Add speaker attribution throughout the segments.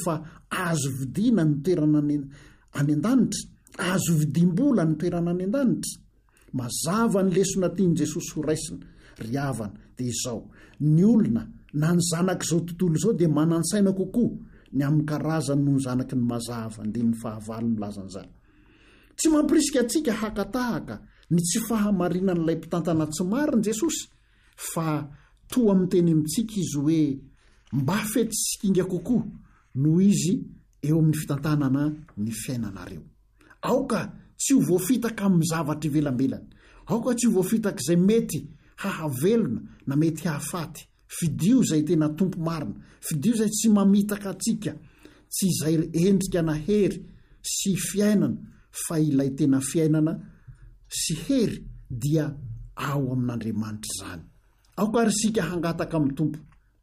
Speaker 1: fa azo vidiana ny toerana any an-danitra, azo vidim-bola ny toerana any an-danitra. Mazava ny lesona tiany Jesosy ho raisina ry havana dia izao: ny olona na ny zanak'izao tontolo izao dia manan-tsaina kokoa ny amin'ny karazany noho ny zanaky ny mazava. Andininy fahavalo milazan'izany. Tsy mampirisika antsika hakatahaka ny tsy fahamarinan'ilay mpitantana tsy mariny Jesosy, fa toa amin'ny teny amintsika izy hoe mba fetisikinga kokoa noho izy eo amin'ny fitantanana ny fiainanareo. Aoka tsy ho voafitaka amin'ny zavatra ivelambelany, aoka tsy ho voafitaka izay mety hahavelona na mety hahafaty. Fidio izay tena tompo marina, fidio izay tsy mamitaka atsika, tsy izay endrika na hery sy fiainana, fa ilay tena fiainana sy hery dia ao amin'Andriamanitra izany. Aoka ary sika hangataka amin'ny tompo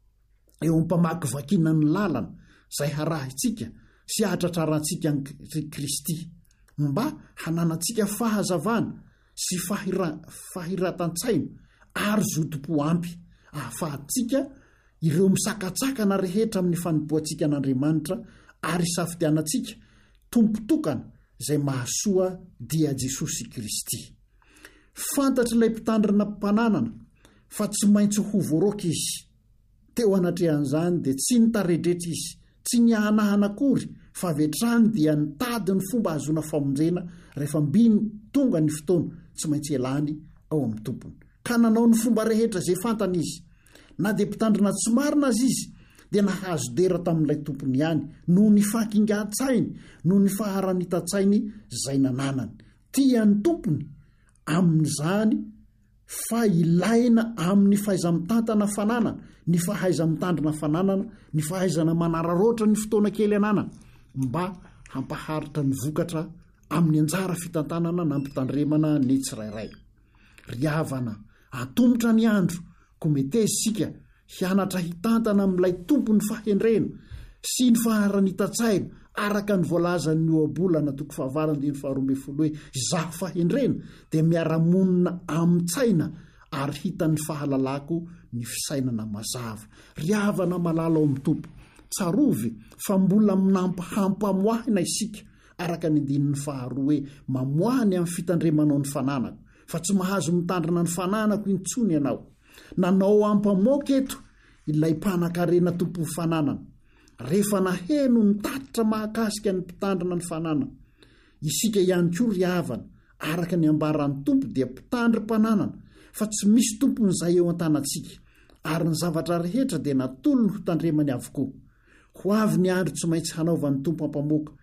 Speaker 1: eo ampamaky vakina ny lalana izay harahintsika sy hahatratrarantsika ny Kristy, mba hananantsika fahazavana sy fahiratan-tsaina ary zotom-po ampy, ahafahantsika ireo misakatsakana rehetra amin'ny fanompoantsika an'Andriamanitra ary safidianantsika tompo-tokana izay mahasoa dia Jesosy Kristy. Fantatra ilay mpitandrina mpananana fa tsy maintsy ho voaroka izy. Teo anatrehan'izany dia tsy nitaredretra izy, tsy niahanahana akory, fa vetrany dia nitady ny fomba hazona famonjena rehefa mbiny tonga ny fotoana tsy maintsy elany ao amin'ny tompony. Ka nanao ny fomba rehetra izay fantana izy. Na dia mpitandrina tsy marina azy izy dia nahazo dera tamin'ilay tompony ihany noho ny fahakingan-tsainy, noho ny faharanita-tsainy izay nananany. Tian'ny tompony amin'izany fa ilaina amin'ny fahaiza-mitantana fananana, ny fahaiza-mitandrina fananana, ny fahaizana manararoatra ny fotoana kely ananana, mba hampaharitra ny vokatra amin'ny anjara fitantanana na mpitandremana ny tsirairay. Ry havana, atomotra ny andro kometeza sika hianatra hitantana amin'ilay tompony fahendrena sy ny faharanita-tsaina araka ny voalazan'ny oabolana toko fahavarandiny faharoambin'ny hoe izaho fahendrena dia miara-monina amin'ny-tsaina ary hitan'ny fahalalako ny fisainana mazava. Ry havana malala ao amin'ny tompo, tsarovy fa mbola hampamoahina isika araka ny andinin'ny faharoa hoe mamoahany amin'ny fitandremanao ny fananako, fa tsy mahazo mitandrina ny fananako intsony ianao. Nanao ampamoaka eto ilay mpanan-karena tompo fananana. Rehefa naheno ny tatitra mahakasika ny mpitandrina ny fananana, isika ihany koa ry havana araka ny ambaran'ny tompo dia mpitandrim-pananana, fa tsy misy tompon'izay eo an-tanantsika, ary ny zavatra rehetra dia natolo ny hotandremany avokoa. Ho avy ny andro tsy maintsy hanaovan'ny tompo ampamoaka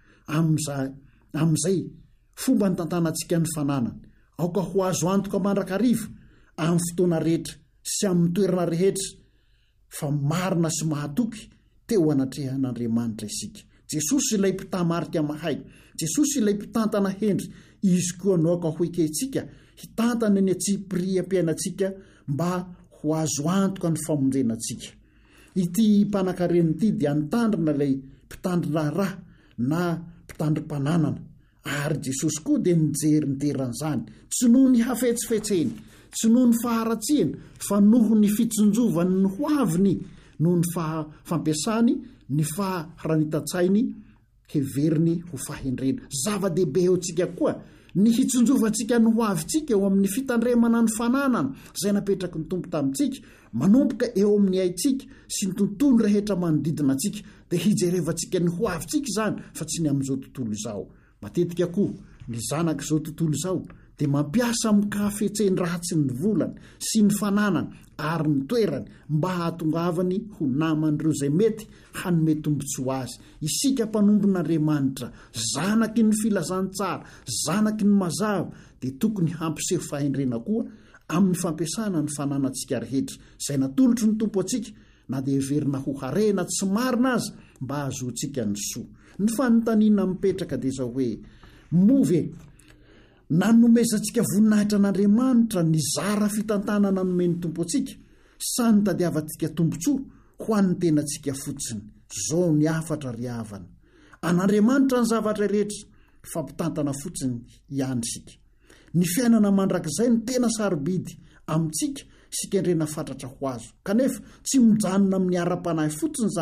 Speaker 1: amin'izay fomba ny tantanantsika ny fananana. Aoka ho azo antoka mandrakariva amin'ny fotoana rehetra sy amin'ny toerana rehetra, fa marina sy mahatoky teo anatrehan'Andriamanitra isika. Jesosy ilay mpitamarika mahay, Jesosy ilay mpitantana hendry, izy koa naoka ho ikentsika hitantana ny atsipiriam-piainantsika mba ho azo antoka ny famonjenantsika. Ity mpanan-karena ity dia nitandrina ilay mpitandrina rà na mpitandrim-pananana, ary Jesosy koa dia nijery nideran'izany, tsy noho ny hafetsifetseny, tsy noho ny faharatsiana, fa noho ny fitsonjovany ny ho aviny, noho ny fampiasany ny faharanita-tsainy heveriny ho fahendrena. Zava-dehibe eo antsika koa ny hitsonjovantsika ny ho avintsika eo amin'ny fitandremana ny fananana izay napetraky ny tompo tamintsika, manomboka eo amin'ny aintsika sy ny tontolo rehetra manodidina antsika, dia hijerevantsika ny ho avintsika izany, fa tsy ny amin'izao tontolo izao. Matetika koa ny zanak'izao tontolo izao dia mampiasa mikafetseny ratsy ny volany sy ny fananana ary ny toerany mba hahatongavany ho naman'ireo izay mety hanome tombotsoa ho azy. Isika mpanompon'Andriamanitra, zanaky ny filazantsara, zanaky ny mazava, dia tokony hampiseho fahendrena koa amin'ny fampiasana ny fananantsika rehetra izay natolotry ny tompo antsika, na dia heverina ho harena tsy marina aza mba hahazoantsika ny soa. Ny fanontaniana mipetraka dia izao hoe move nanomezantsika voninahitra an'Andriamanitra ny zara fitantanana nomeny tompo antsika, sa nitadiavantsika tombotsoa ho an'ny tenantsika fotsiny. Zao ny afatra ry havana. An'Andriamanitra ny zavatra rehetra, fa mpitantana fotsiny ihany isika. Ny fiainana mandrakizay ny tena sarobidy amintsika sy kendrena fatratra ho azo, kanefa tsy mijanona amin'ny ara-panahy fotsiny izany,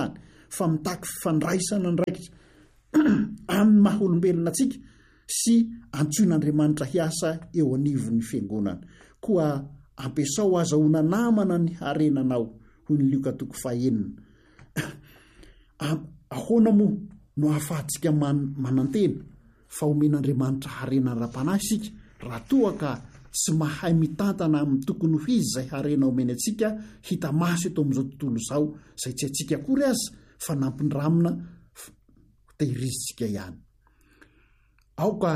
Speaker 1: fa mitaky fifandraisana ndraikitra amin'ny mahaolombelona atsika sy antsoin'Andriamanitra hiasa eo anivon'ny fiangonana. Koa ampiasao azahoana namana ny harenanao hoy ny Lioka 4:9. Ahoana moa no ahafahantsika manantena fa omen'Andriamanitra harena ra-panahy isika raha toa ka tsy mahay mitantana amin'ny tokony ho izy izay harena omeny atsika hita maso eto amin'izao tontolo izao, izay tsy atsika akory azy fa nampindramina tehirizitsika ihany. Aoka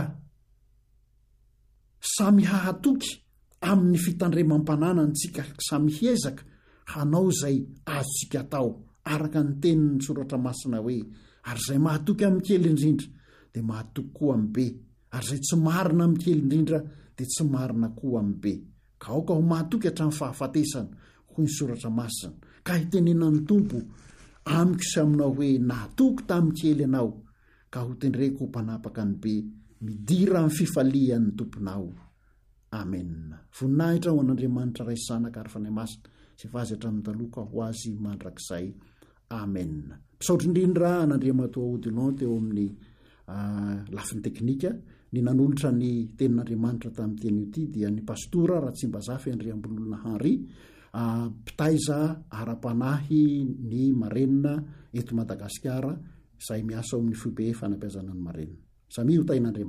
Speaker 1: samy hahatoky amin'ny fitandremam-pananantsika samy hiezaka hanao izay azontsika atao araka ny tenin'ny soratra masina hoe ary izay mahatoky amin'ny kely indrindra dia mahatoky koa amin'ny be, ary izay tsy marina amin'ny kely indrindra dia tsy marina koa amin'ny be. Ka aoka ho mahatoky hatramin'ny fahafatesana hoy ny soratra masina. Ka hitenenan'ny Tompo amiko sy aminao hoe nahatoky tamin'ny kely ianao ka ho tendreko ho mpanapaka ny be, midira amin'ny fifalian'ny tomponao. Amen. Voninahitra ho an'Andriamanitra ray zanaka ary fanahy masina sy vazy hatramin'ny taloha ho azy mandrakizay. Amen. Misaotra indrindra an'Andriamatoa Odilon teo amin'ny lafiny teknika. Ny nanolotra ny tenin'Andriamanitra tamin'ny teny ity dia ny pastora Ratsimbazafy Andriambolona Henry, mpitaiza ara-panahy ny Marenina eto Madagasikara, izay miasa ao amin'ny FIB fanabeazana ny Marenina. Samia ho tain'Andriamanitra.